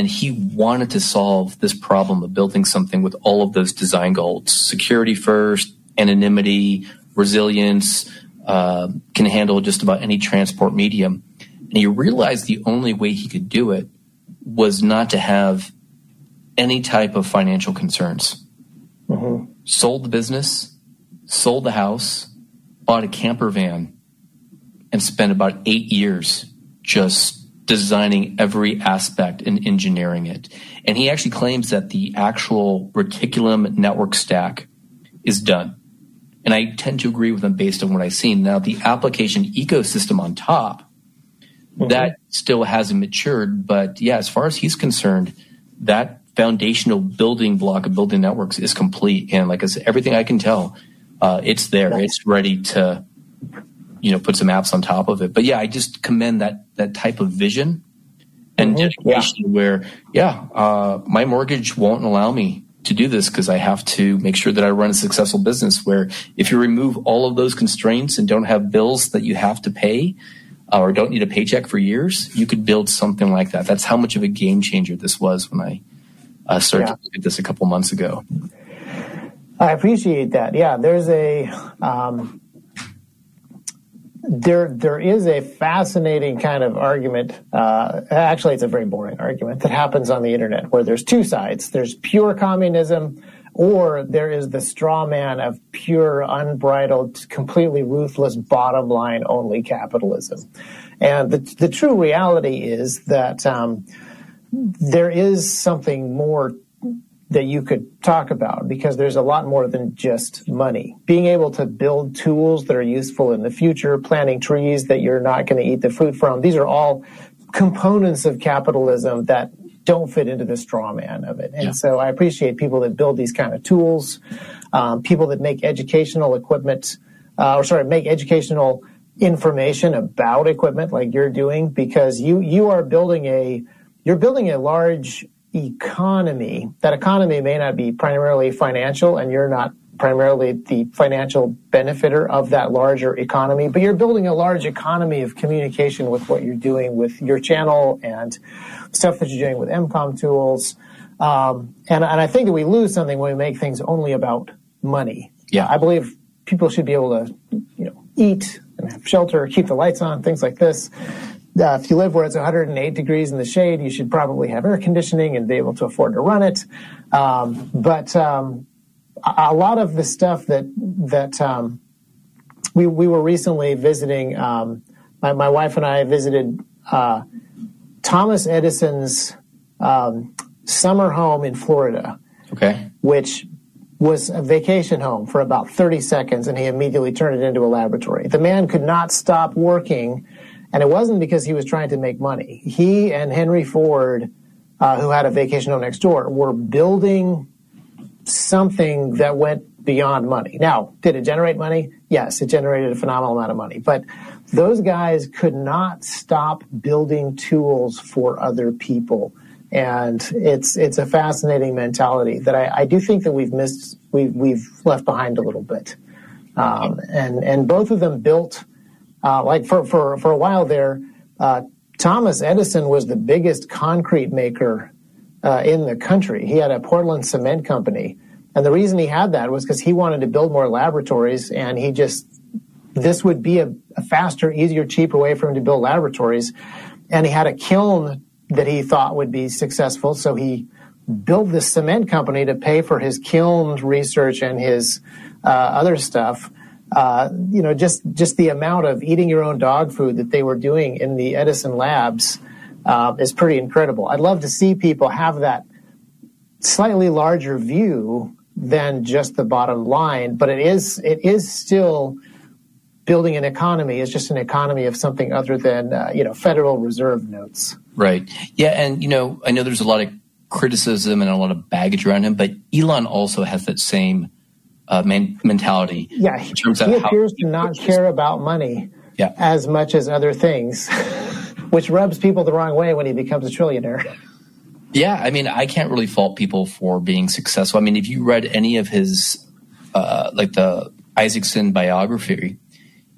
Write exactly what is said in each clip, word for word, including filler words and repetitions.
And he wanted to solve this problem of building something with all of those design goals: security first, anonymity, resilience, uh, can handle just about any transport medium. And he realized the only way he could do it was not to have any type of financial concerns. Mm-hmm. Sold the business, sold the house, bought a camper van, and spent about eight years just designing every aspect and engineering it. And he actually claims that the actual Reticulum network stack is done. And I tend to agree with him based on what I've seen. Now, the application ecosystem on top, mm-hmm. that still hasn't matured. But yeah, as far as he's concerned, that foundational building block of building networks is complete. And like I said, everything I can tell, uh, it's there. Nice. It's ready to, you know, put some apps on top of it. But yeah, I just commend that that type of vision and mm-hmm. dedication yeah. where, yeah, uh, my mortgage won't allow me to do this because I have to make sure that I run a successful business, where if you remove all of those constraints and don't have bills that you have to pay uh, or don't need a paycheck for years, you could build something like that. That's how much of a game changer this was when I uh, started yeah. to look at this a couple months ago. I appreciate that. Yeah, there's a... Um, There, there is a fascinating kind of argument. Uh, actually, it's a very boring argument that happens on the internet, where there's two sides. There's pure communism, or there is the straw man of pure, unbridled, completely ruthless, bottom line only capitalism. And the the true reality is that um, there is something more that you could talk about, because there's a lot more than just money. Being able to build tools that are useful in the future, planting trees that you're not going to eat the fruit from, these are all components of capitalism that don't fit into the straw man of it. And yeah. so I appreciate people that build these kind of tools, um, people that make educational equipment, uh, or sorry, make educational information about equipment like you're doing, because you, you are building a, you're building a large economy. That economy may not be primarily financial, and you're not primarily the financial benefiter of that larger economy, but you're building a large economy of communication with what you're doing with your channel and stuff that you're doing with M COM tools. Um, and, and I think that we lose something when we make things only about money. Yeah. I believe people should be able to, you know, eat and have shelter, keep the lights on, things like this. Uh, if you live where it's one hundred eight degrees in the shade, you should probably have air conditioning and be able to afford to run it. Um, but um, a, a lot of the stuff that that um, we we were recently visiting, um, my, my wife and I visited uh, Thomas Edison's um, summer home in Florida, okay, which was a vacation home for about thirty seconds, and he immediately turned it into a laboratory. The man could not stop working. And it wasn't because he was trying to make money. He and Henry Ford, uh, who had a vacation home next door, were building something that went beyond money. Now, did it generate money? Yes, it generated a phenomenal amount of money. But those guys could not stop building tools for other people. And it's it's a fascinating mentality that I, I do think that we've missed, we've, we've left behind a little bit. Um, and, and both of them built... Uh, like for, for, for a while there, uh, Thomas Edison was the biggest concrete maker uh, in the country. He had a Portland cement company. And the reason he had that was because he wanted to build more laboratories, and he just, this would be a, a faster, easier, cheaper way for him to build laboratories. And he had a kiln that he thought would be successful, so he built this cement company to pay for his kiln research and his uh, other stuff. Uh, you know, just, just the amount of eating your own dog food that they were doing in the Edison labs uh, is pretty incredible. I'd love to see people have that slightly larger view than just the bottom line, but it is it is still building an economy. It's just an economy of something other than uh, you know Federal Reserve notes. Right. Yeah, and you know, I know there's a lot of criticism and a lot of baggage around him, but Elon also has that same Uh, man, mentality. Yeah, he, he appears to not care about money yeah. as much as other things, which rubs people the wrong way when he becomes a trillionaire. Yeah, I mean, I can't really fault people for being successful. I mean, if you read any of his, uh, like the Isaacson biography,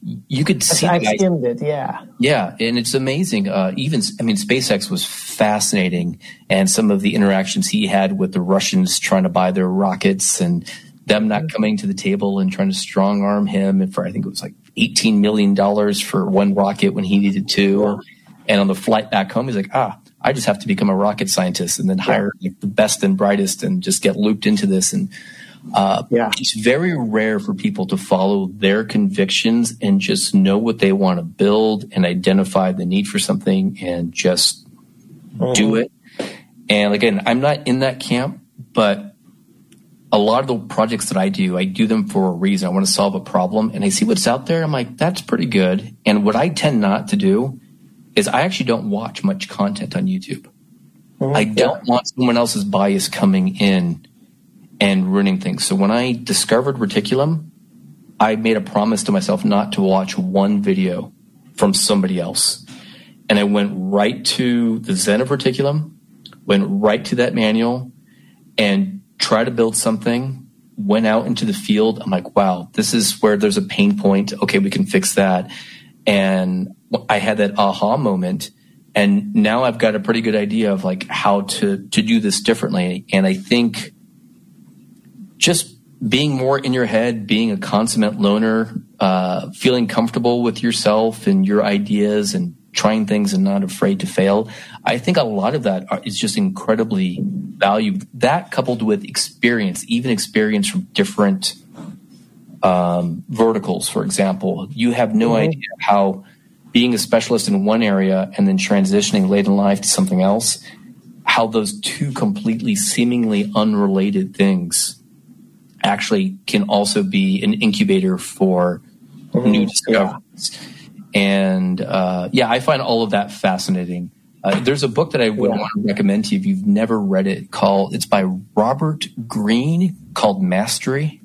you could see. I skimmed it, yeah. Yeah, and it's amazing. Uh, even, I mean, SpaceX was fascinating, and some of the interactions he had with the Russians trying to buy their rockets and them not coming to the table and trying to strong arm him and for, I think it was like eighteen million dollars for one rocket when he needed two. Yeah. And on the flight back home, he's like, ah, I just have to become a rocket scientist and then hire yeah. like, the best and brightest and just get looped into this. And uh, yeah. it's very rare for people to follow their convictions and just know what they want to build and identify the need for something and just mm-hmm. do it. And again, I'm not in that camp, but a lot of the projects that I do, I do them for a reason. I want to solve a problem and I see what's out there. I'm like, that's pretty good. And what I tend not to do is I actually don't watch much content on YouTube. Mm-hmm. I don't yeah. want someone else's bias coming in and ruining things. So when I discovered Reticulum, I made a promise to myself not to watch one video from somebody else. And I went right to the Zen of Reticulum, went right to that manual and tried to build something, went out into the field. I'm like, wow, this is where there's a pain point. Okay, we can fix that. And I had that aha moment, and now I've got a pretty good idea of like how to, to do this differently. And I think just being more in your head, being a consummate loner, uh, feeling comfortable with yourself and your ideas and trying things and not afraid to fail. I think a lot of that are, is just incredibly valued. That coupled with experience, even experience from different um, verticals, for example. You have no mm-hmm. idea how being a specialist in one area and then transitioning late in life to something else, how those two completely seemingly unrelated things actually can also be an incubator for mm-hmm. new discoveries. Yeah. And uh, yeah, I find all of that fascinating. Uh, there's a book that I would yeah. want to recommend to you if you've never read it. Called it's by Robert Greene, called Mastery.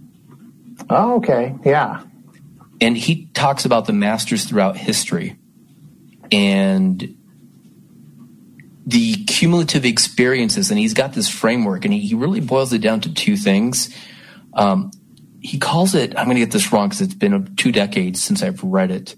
Oh, okay, yeah. And he talks about the masters throughout history and the cumulative experiences. And he's got this framework, and he, he really boils it down to two things. Um, he calls it, I'm going to get this wrong because it's been two decades since I've read it.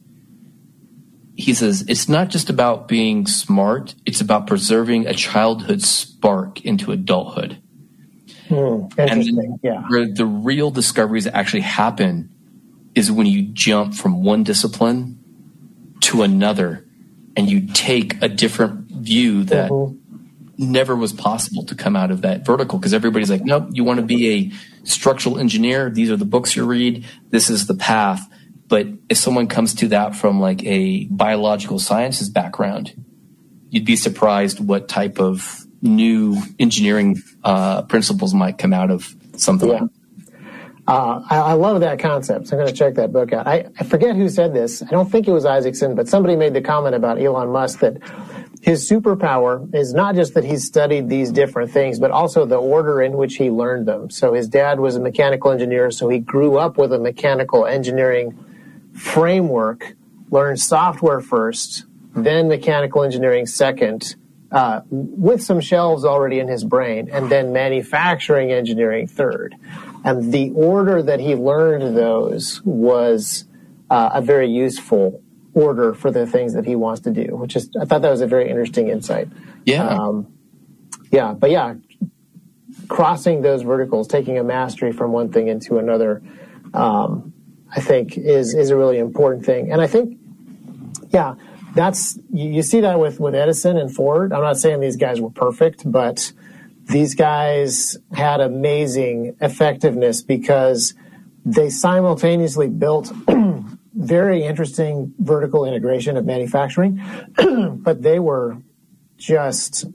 He says, it's not just about being smart. It's about preserving a childhood spark into adulthood. Hmm, interesting, and yeah. Where the real discoveries actually happen is when you jump from one discipline to another and you take a different view that mm-hmm. never was possible to come out of that vertical, because everybody's like, nope, you want to be a structural engineer. These are the books you read. This is the path. But if someone comes to that from like a biological sciences background, you'd be surprised what type of new engineering uh, principles might come out of something yeah. like that. Uh, I, I love that concept. So I'm going to check that book out. I, I forget who said this. I don't think it was Isaacson, but somebody made the comment about Elon Musk that his superpower is not just that he's studied these different things, but also the order in which he learned them. So his dad was a mechanical engineer, so he grew up with a mechanical engineering framework, learned software first, then mechanical engineering second, uh, with some shelves already in his brain, and then manufacturing engineering third. And the order that he learned those was uh, a very useful order for the things that he wants to do, which is, I thought that was a very interesting insight. Yeah. Um, yeah, but yeah, crossing those verticals, taking a mastery from one thing into another, um, I think is, is a really important thing. And I think, yeah, that's, you, you see that with, with Edison and Ford. I'm not saying these guys were perfect, but these guys had amazing effectiveness because they simultaneously built very interesting vertical integration of manufacturing, but they were just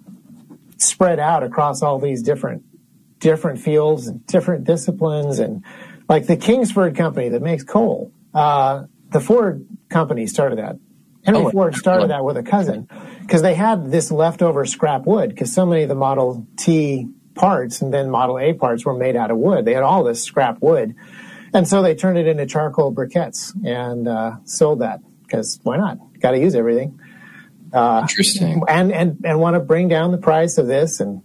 spread out across all these different different fields and different disciplines. And like the Kingsford company that makes coal, uh, the Ford company started that. Henry oh, Ford started that with a cousin because they had this leftover scrap wood because so many of the Model T parts and then Model A parts were made out of wood. They had all this scrap wood. And so they turned it into charcoal briquettes and uh, sold that because why not? Got to use everything. Uh, Interesting. And, and, and want to bring down the price of this and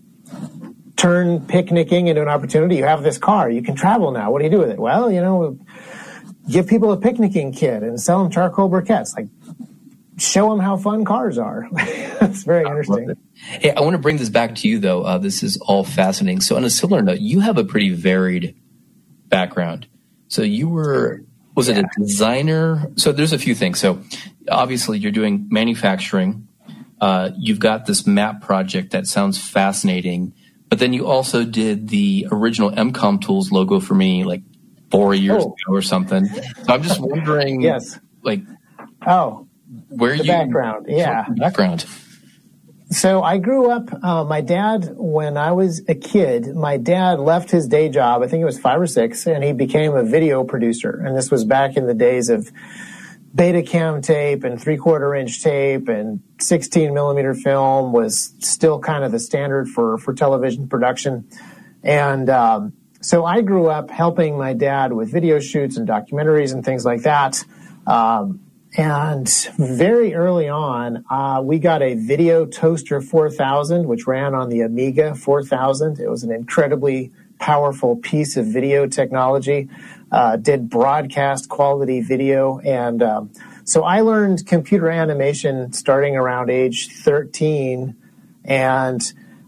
turn picnicking into an opportunity. You have this car. You can travel now. What do you do with it? Well, you know, give people a picnicking kit and sell them charcoal briquettes. Like, show them how fun cars are. It's very interesting. Hey, I want to bring this back to you, though. Uh, this is all fascinating. So on a similar note, you have a pretty varied background. So you were, was yeah. it a designer? So there's a few things. So obviously you're doing manufacturing. Uh, you've got this map project that sounds fascinating. But then you also did the original M COM Tools logo for me like four years oh. ago or something. So I'm just wondering, yes. like, oh, where the you background, yeah, background. So I grew up. Uh, my dad, when I was a kid, my dad left his day job. I think it was five or six, and he became a video producer. And this was back in the days of Betacam tape and three-quarter inch tape, and sixteen millimeter film was still kind of the standard for for television production. And um, so I grew up helping my dad with video shoots and documentaries and things like that. Um, And very early on, uh, we got a Video Toaster four thousand, which ran on the Amiga four thousand. It was an incredibly powerful piece of video technology, uh, did broadcast quality video. And um, so I learned computer animation starting around age thirteen. And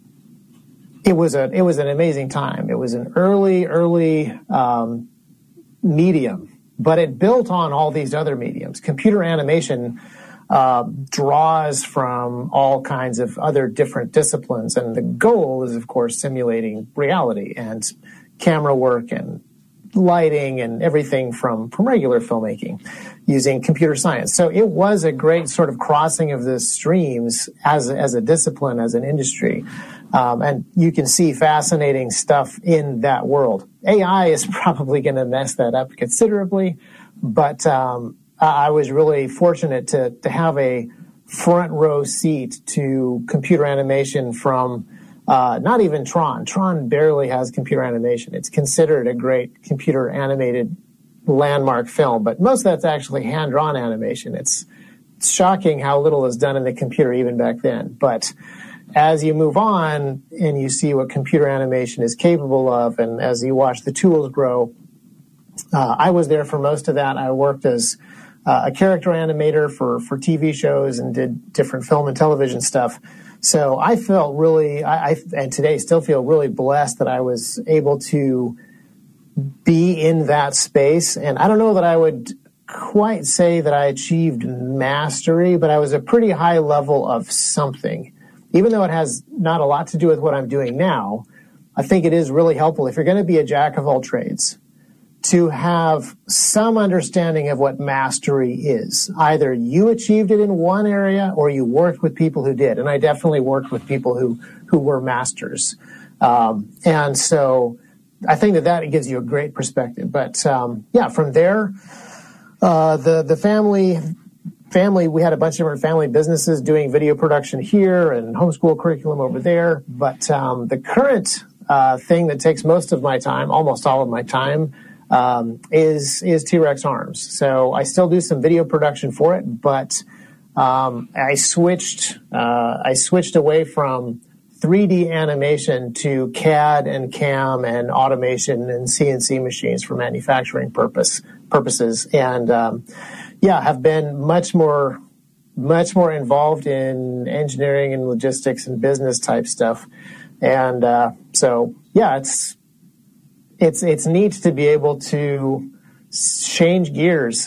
it was a it was an amazing time. It was an early, early um, medium. But it built on all these other mediums. Computer animation uh, draws from all kinds of other different disciplines. And the goal is, of course, simulating reality and camera work and lighting and everything from, from regular filmmaking using computer science. So it was a great sort of crossing of the streams as, as a discipline, as an industry. Um, and you can see fascinating stuff in that world. A I is probably going to mess that up considerably, but um, I was really fortunate to, to have a front row seat to computer animation from uh, not even Tron. Tron barely has computer animation. It's considered a great computer animated landmark film, but most of that's actually hand-drawn animation. It's shocking how little is done in the computer even back then. But as you move on and you see what computer animation is capable of, and as you watch the tools grow, uh, I was there for most of that. I worked as uh, a character animator for, for T V shows and did different film and television stuff. So I felt really, I, I and today still feel really blessed that I was able to be in that space. And I don't know that I would quite say that I achieved mastery, but I was a pretty high level of something. Even though it has not a lot to do with what I'm doing now, I think it is really helpful if you're going to be a jack of all trades to have some understanding of what mastery is. Either you achieved it in one area or you worked with people who did. And I definitely worked with people who, who were masters. Um, and so I think that that gives you a great perspective. But um, yeah, from there, uh, the, the family... Family, we had a bunch of different family businesses doing video production here and homeschool curriculum over there. But um, the current uh, thing that takes most of my time, almost all of my time, um, is is T-Rex Arms. So I still do some video production for it, but um, I switched uh, I switched away from three D animation to C A D and C A M and automation and C N C machines for manufacturing purpose purposes. And um, yeah, have been much more, much more involved in engineering and logistics and business type stuff. And uh, so, yeah, it's it's it's neat to be able to change gears.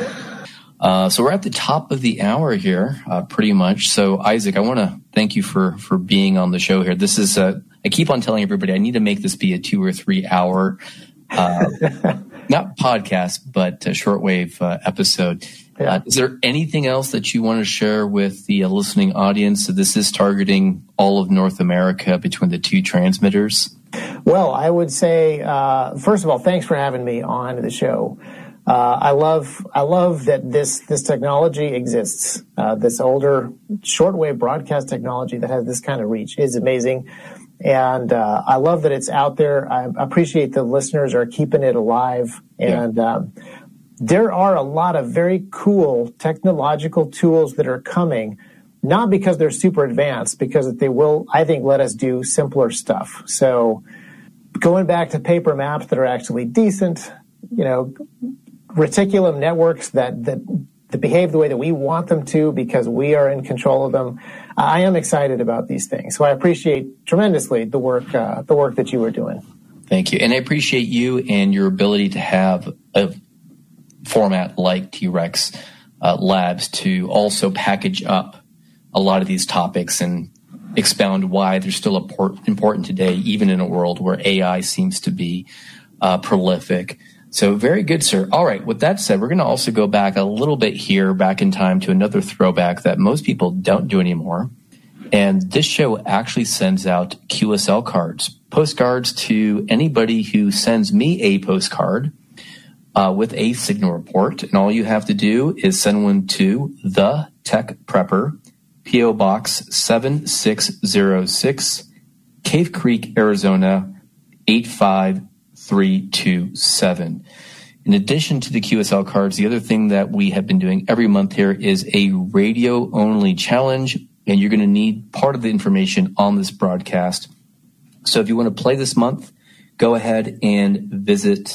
uh, so we're at the top of the hour here, uh, pretty much. So Isaac, I want to thank you for for being on the show here. This is uh, I keep on telling everybody I need to make this be a two or three hour. Uh, Not podcast, but a shortwave uh, episode. Yeah. Uh, is there anything else that you want to share with the uh, listening audience? So this is targeting all of North America between the two transmitters. Well, I would say, uh, first of all, thanks for having me on the show. Uh, I love, I love that this this technology exists. Uh, this older shortwave broadcast technology that has this kind of reach is amazing. And uh, I love that it's out there. I appreciate the listeners are keeping it alive. And yeah. um, there are a lot of very cool technological tools that are coming, not because they're super advanced, because they will, I think, let us do simpler stuff. So going back to paper maps that are actually decent, you know, reticulum networks that, that, that behave the way that we want them to because we are in control of them. I am excited about these things. So I appreciate tremendously the work, uh, the work that you were doing. Thank you. And I appreciate you and your ability to have a format like T-Rex uh, Labs to also package up a lot of these topics and expound why they're still important today, even in a world where A I seems to be uh, prolific. So very good, sir. All right. With that said, we're going to also go back a little bit here, back in time to another throwback that most people don't do anymore. And this show actually sends out Q S L cards, postcards to anybody who sends me a postcard uh, with a signal report. And all you have to do is send one to The Tech Prepper, P O Box seven six zero six, Cave Creek, Arizona eight five three two seven. In addition to the Q S L cards, the other thing that we have been doing every month here is a radio-only challenge, and you're going to need part of the information on this broadcast. So if you want to play this month, go ahead and visit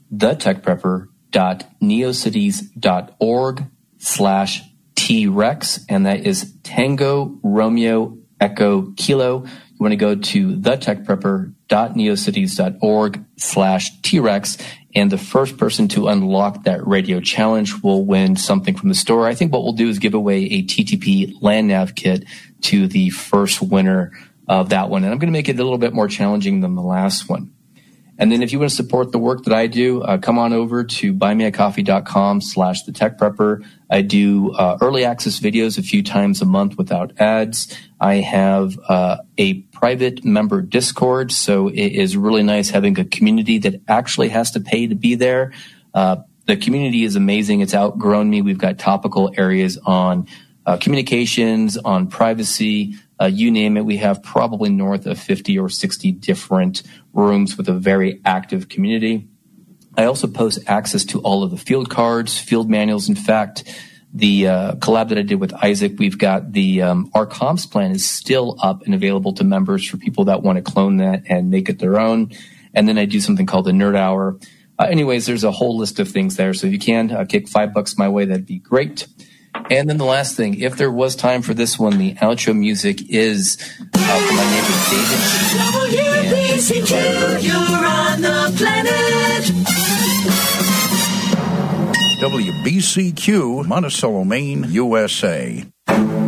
thetechprepper.neocities.org slash T-Rex, and that is Tango Romeo Echo Kilo. You want to go to thetechprepper.neocities.org slash T-Rex, and the first person to unlock that radio challenge will win something from the store. I think what we'll do is give away a T T P land nav kit to the first winner of that one. And I'm going to make it a little bit more challenging than the last one. And then if you want to support the work that I do, uh, come on over to buymeacoffee.com slash the tech prepper. I do uh, early access videos a few times a month without ads. I have uh, a private member Discord, so it is really nice having a community that actually has to pay to be there. Uh, the community is amazing. It's outgrown me. We've got topical areas on uh, communications, on privacy, Uh, you name it. We have probably north of fifty or sixty different rooms with a very active community. I also post access to all of the field cards, field manuals. In fact, the uh, collab that I did with Isaac, we've got the um, our comms plan is still up and available to members for people that want to clone that and make it their own. And then I do something called the Nerd Hour. Uh, anyways, there's a whole list of things there. So if you can uh, kick five bucks my way, that'd be great. And then the last thing, if there was time for this one, the outro music is uh, from my neighbor David. W B C Q, you're on the planet. W B C Q, Monticello, Maine, U S A.